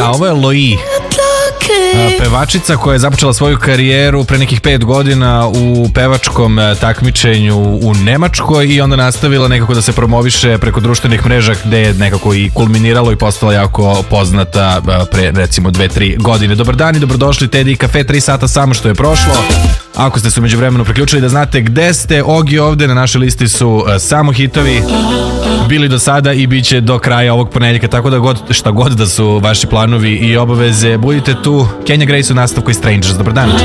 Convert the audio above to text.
A ovo je Loi, pevačica koja je započela svoju karijeru pre nekih 5 godina u pevačkom takmičenju u Nemačkoj i onda nastavila nekako da se promoviše preko društvenih mreža gde je nekako i kulminiralo i postala jako poznata pre recimo 2-3 godine. Dobar dan i dobrodošli Teddy Cafe, 3 sata samo što je prošlo. Ako ste se umeđu vremenu priključili da znate gde ste, Ogi ovde, na našoj listi su samo hitovi bili do sada i bit će do kraja ovog ponedjeljka, tako da šta god da su vaši planovi i obaveze, budite tu. Kenya Grace u nastavku i Strangers, dobar dan.